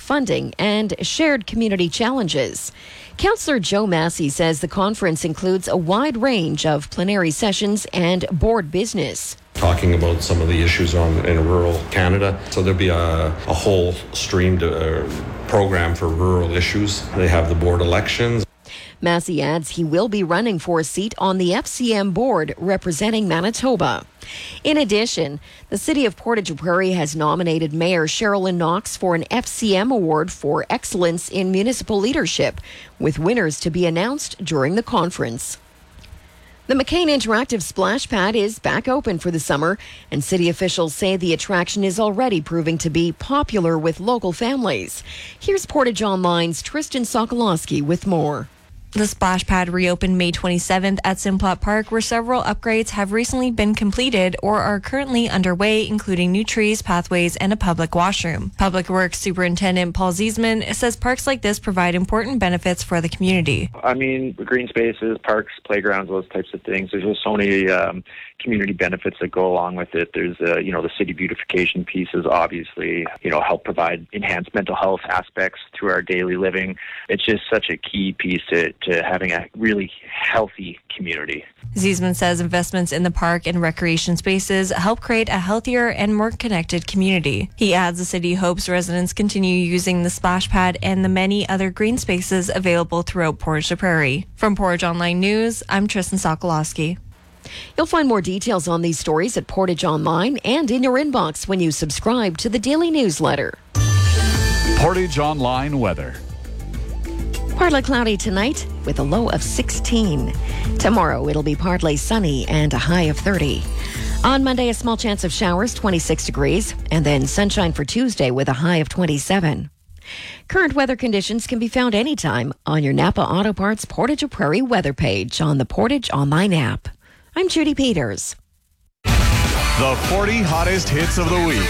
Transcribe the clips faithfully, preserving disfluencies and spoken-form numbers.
funding and shared community challenges. Councillor Joe Massey says the conference includes a wide range of plenary sessions and board business. Talking about some of the issues on in rural Canada. So there'll be a, a whole streamed uh, program for rural issues. They have the board elections. Massey adds he will be running for a seat on the F C M board representing Manitoba. In addition, the City of Portage Prairie has nominated Mayor Sherilyn Knox for an F C M award for excellence in municipal leadership, with winners to be announced during the conference. The McCain Interactive Splash Pad is back open for the summer, and city officials say the attraction is already proving to be popular with local families. Here's Portage Online's Tristan Sokolowski with more. The splash pad reopened May twenty-seventh at Simplot Park, where several upgrades have recently been completed or are currently underway, including new trees, pathways, and a public washroom. Public Works Superintendent Paul Ziesman says parks like this provide important benefits for the community. I mean, green spaces, parks, playgrounds, those types of things. There's just so many um, community benefits that go along with it. There's, uh, you know, the city beautification pieces, obviously, you know, help provide enhanced mental health aspects to our daily living. It's just such a key piece to, to having a really healthy community. Ziesman says investments in the park and recreation spaces help create a healthier and more connected community. He adds the city hopes residents continue using the splash pad and the many other green spaces available throughout Portage la Prairie. From Portage Online News, I'm Tristan Sokolowski. You'll find more details on these stories at Portage Online and in your inbox when you subscribe to the daily newsletter. Portage Online weather. Partly cloudy tonight with a low of sixteen. Tomorrow it'll be partly sunny and a high of thirty. On Monday, a small chance of showers, twenty-six degrees, and then sunshine for Tuesday with a high of twenty-seven. Current weather conditions can be found anytime on your Napa Auto Parts Portage la Prairie weather page on the Portage Online app. I'm Judy Peters. The forty hottest hits of the week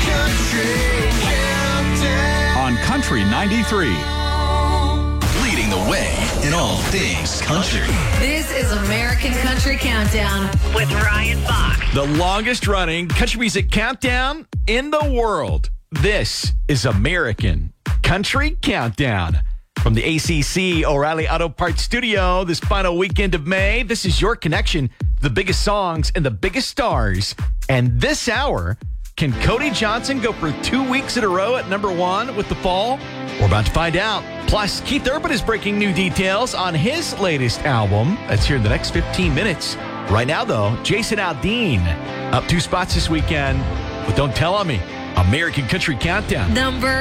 on Country ninety-three. Leading the way in all things country. This is American Country Countdown with Ryan Fox. The longest running country music countdown in the world. This is American Country Countdown. From the A C C O'Reilly Auto Parts Studio this final weekend of May, this is your connection to the biggest songs and the biggest stars. And this hour, can Cody Johnson go for two weeks in a row at number one with The Fall? We're about to find out. Plus, Keith Urban is breaking new details on his latest album. That's here in the next fifteen minutes. Right now, though, Jason Aldean up two spots this weekend. But don't tell on me. American Country Countdown. Number